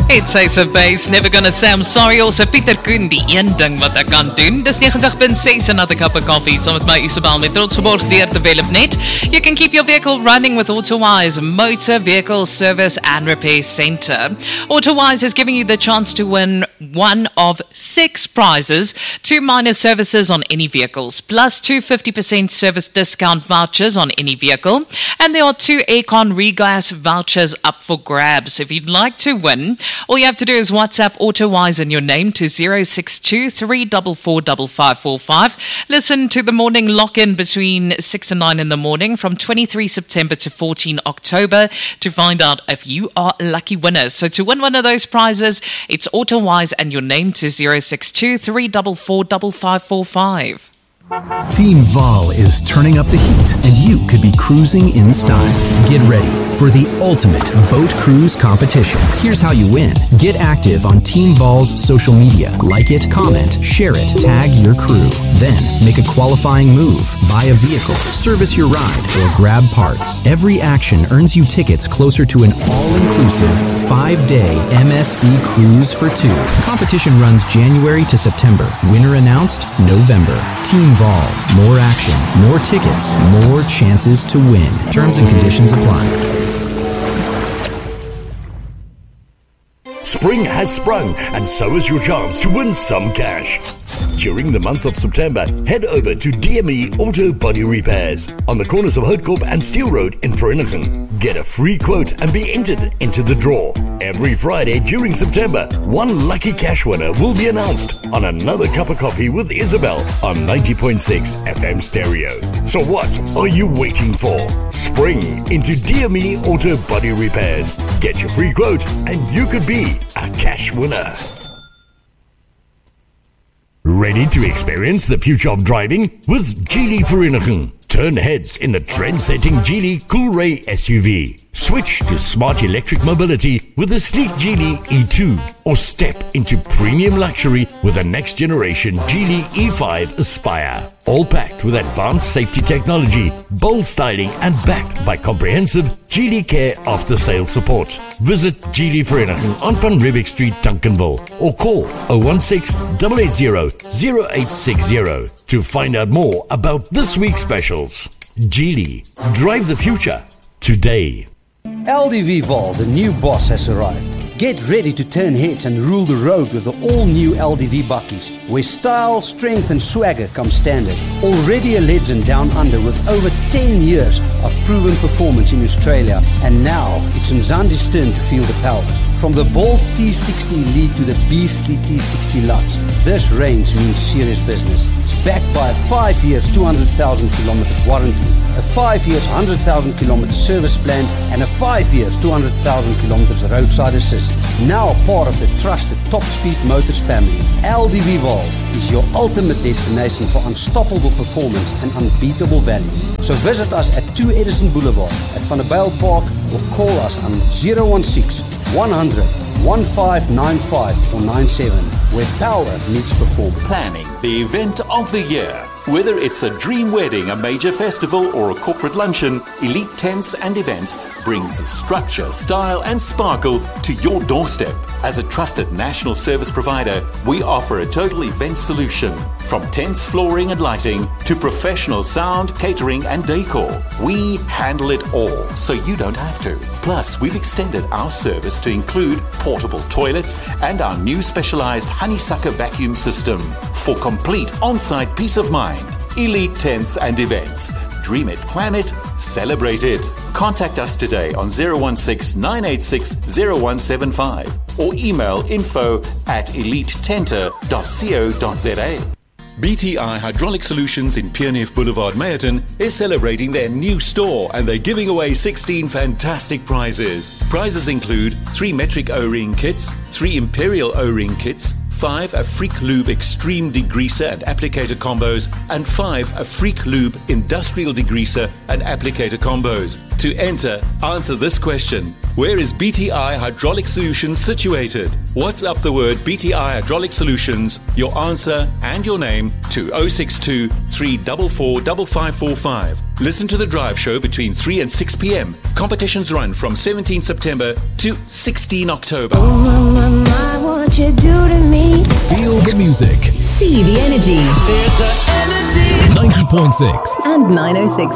It's Ace of Base, Never Gonna Say I'm Sorry. Also Pieter Koen, die een ding wat ek kan doen. Dis 90.6, Another Cup of Coffee. Saam met my Isabel met trots geborg deur DevelopNet. You can keep your vehicle running with AutoWise, Motor Vehicle Service and Repair Center. AutoWise is giving you the chance to win one of 6 prizes, 2 minor services on any vehicles, plus 2 50% service discount vouchers on any vehicle. And there are 2 Aircon Regas vouchers up for grabs. If you'd like to win, all you have to do is WhatsApp AutoWise in your name to 062 344 5545. Listen to the morning lock-in between 6 and 9 in the morning from 23 September to 14 October to find out if you are lucky winners. So to win one of those prizes, it's AutoWise and your name to 062 344 5545. Team Vol is turning up the heat, and you could be cruising in style. Get ready for the ultimate boat cruise competition. Here's how you win. Get active on Team Vol's social media. Like it, comment, share it, tag your crew. Then make a qualifying move, buy a vehicle, service your ride, or grab parts. Every action earns you tickets closer to an all-inclusive 5-day MSC cruise for 2. Competition runs January to September. Winner announced November. Team Vol. More action, more tickets, more chances to win. Terms and conditions apply. Spring has sprung, and so is your chance to win some cash. During the month of September, head over to DME Auto Body Repairs on the corners of Houtkorp and Steel Road in Vereeniging. Get a free quote and be entered into the draw. Every Friday during September, one lucky cash winner will be announced on Another Cup of Coffee with Isabel on 90.6 FM stereo. So what are you waiting for? Spring into DME Auto Body Repairs. Get your free quote and you could be a cash winner. Ready to experience the future of driving with Geely Vereeniging? Turn heads in the trend-setting Geely Coolray SUV. Switch to smart electric mobility with the sleek Geely E2, or step into premium luxury with the next generation Geely E5 Aspire. All packed with advanced safety technology, bold styling, and backed by comprehensive Geely Care after-sales support. Visit Geely Vereeniging on Van Riebeeck Street, Duncanville, or call 016-880-0860 to find out more about this week's specials. Geely, drive the future today. LDV Vol, the new boss, has arrived. Get ready to turn heads and rule the road with the all-new LDV Bakkies, where style, strength and swagger come standard. Already a legend down under with over 10 years of proven performance in Australia, and now it's Mzansi's turn to feel the power. From the bold T60 Elite to the beastly T60 Lux, this range means serious business. It's backed by a 5 years, 200,000 kilometers warranty, a 5 years, 100,000 kilometers service plan, and a 5 years, 200,000 kilometers roadside assist. Now part of the trusted Top Speed Motors family, LDV Vol is your ultimate destination for unstoppable performance and unbeatable value. So visit us at 2 Edison Boulevard at Van der Bijl Park or call us on 016-100-1595 or 97, where power meets performance. Planning the event of the year. Whether it's a dream wedding, a major festival, or a corporate luncheon, Elite Tents and Events brings structure, style, and sparkle to your doorstep. As a trusted national service provider, we offer a total event solution. From tents, flooring, and lighting to professional sound, catering, and decor. We handle it all, so you don't have to. Plus, we've extended our service to include portable toilets and our new specialized honeysucker vacuum system for complete on-site peace of mind. Elite Tents and Events. Dream it, plan it, celebrate it. Contact us today on 016-986-0175 or email info@elitetenter.co.za. BTI Hydraulic Solutions in Pierneef Boulevard, Meyerton is celebrating their new store, and they're giving away 16 fantastic prizes. Prizes include 3 metric O-ring kits, 3 imperial O-ring kits, 5 Afrique Lube Extreme Degreaser and Applicator Combos, and 5 Afrique Lube Industrial Degreaser and Applicator Combos. To enter, answer this question. Where is BTI Hydraulic Solutions situated? WhatsApp the word BTI Hydraulic Solutions, your answer and your name to 062 344 5545. Listen to the drive show between 3 and 6 p.m. Competitions run from 17 September to 16 October. Oh, my, what you do to me. Feel the music. See the energy. There's an energy. 90.6 And 906